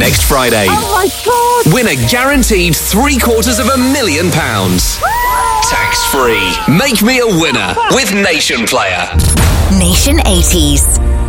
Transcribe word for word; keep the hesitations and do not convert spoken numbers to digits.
next Friday. Oh my God! Win a guaranteed three quarters of a million pounds. Tax-free. Make me a winner with Nation Player. Nation eighties.